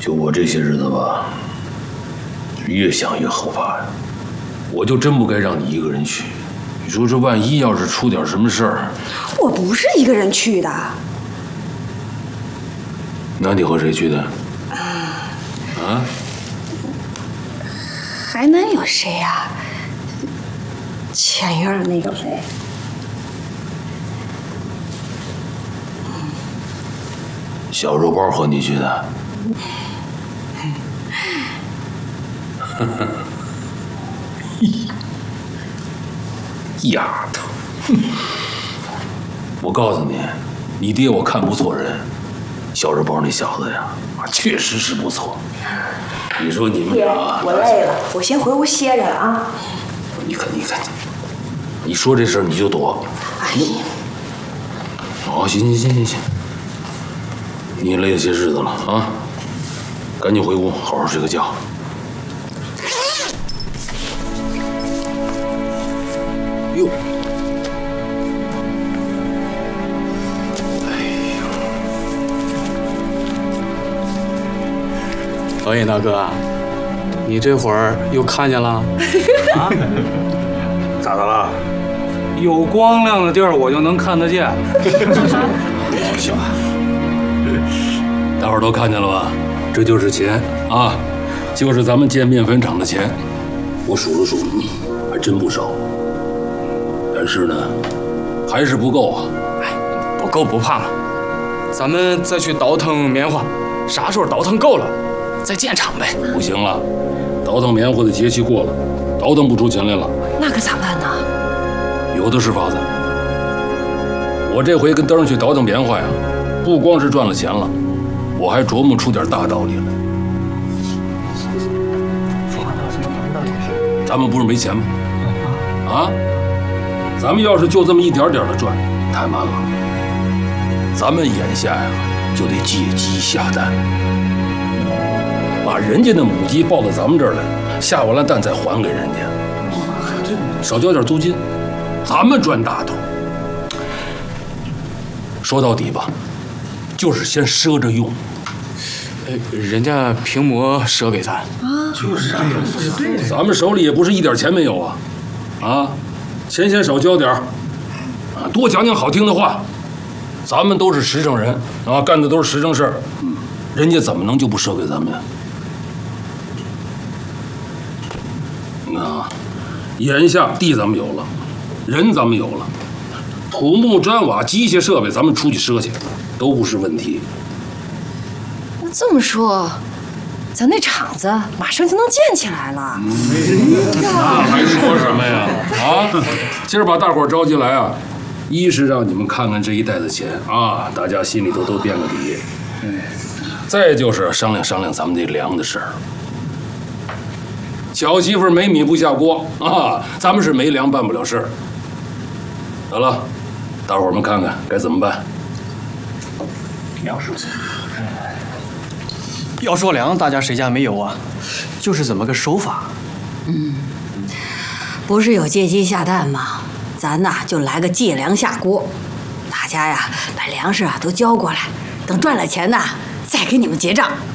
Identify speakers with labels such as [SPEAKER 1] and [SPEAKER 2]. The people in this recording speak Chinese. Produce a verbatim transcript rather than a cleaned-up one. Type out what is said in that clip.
[SPEAKER 1] 就我这些日子吧，越想越后怕呀。我就真不该让你一个人去。你说这万一要是出点什么事儿，
[SPEAKER 2] 我不是一个人去的。
[SPEAKER 1] 那你和谁去的？啊？
[SPEAKER 2] 还能有谁呀？前院那个呗。
[SPEAKER 1] 小肉包和你去的。丫头，我告诉你，你爹我看不错人，小肉包那小子呀，确实是不错。你说你们
[SPEAKER 2] 爹，
[SPEAKER 1] 俩，
[SPEAKER 2] 我累了，我先回屋歇着了啊。
[SPEAKER 1] 你看，你看，你说这事儿你就躲。
[SPEAKER 2] 哎呀，
[SPEAKER 1] 哦，行行行行行，你累了些日子了啊，赶紧回屋好好睡个觉。哟，哎呦，
[SPEAKER 3] 导演大哥，你这会儿又看见了？啊？
[SPEAKER 4] 咋的了？
[SPEAKER 3] 有光亮的地儿我就能看得见。
[SPEAKER 4] 行啊，
[SPEAKER 1] 大伙儿都看见了吧？这就是钱啊，就是咱们建面粉厂的钱。我数了数，还真不少。但是呢，还是不够啊。
[SPEAKER 3] 哎，不够不怕嘛，咱们再去倒腾棉花，啥时候倒腾够了，再建厂呗。
[SPEAKER 1] 不行了，倒腾棉花的节气过了，倒腾不出钱来了。
[SPEAKER 2] 那可咋办呢？
[SPEAKER 1] 有的是法子。我这回跟灯儿去倒腾棉花呀，不光是赚了钱了，我还琢磨出点大道理来。咱们不是没钱吗？啊？咱们要是就这么一点点的赚，太慢了。咱们眼下呀，就得借鸡下蛋，把人家的母鸡抱到咱们这儿来，下完了蛋再还给人家，少交点租金，咱们赚大头。说到底吧，就是先赊着用。
[SPEAKER 3] 呃，人家平模赊给咱
[SPEAKER 2] 啊，
[SPEAKER 4] 就是啊，对，
[SPEAKER 1] 咱们手里也不是一点钱没有啊，啊，钱先少交点儿，啊，多讲讲好听的话。咱们都是实诚人啊，干的都是实诚事儿，人家怎么能就不赊给咱们呀？啊，眼下地咱们有了，人咱们有了，土木砖瓦机械设备咱们出去赊去，都不是问题。
[SPEAKER 2] 那这么说，咱那厂子马上就能建起来了。
[SPEAKER 1] 那还说什么呀？啊，今儿把大伙儿召集来啊，一是让你们看看这一袋子钱啊，大家心里头都垫个底。再就是商量商量咱们这粮的事儿。小媳妇没米不下锅啊，咱们是没粮办不了事儿。得了，大伙儿们看看该怎么办。
[SPEAKER 4] 粮食，
[SPEAKER 5] 要说粮，大家谁家没有啊？就是怎么个手法？
[SPEAKER 2] 嗯，不是有借鸡下蛋吗？咱呐就来个借粮下锅，大家呀把粮食啊都交过来，等赚了钱呐再给你们结账。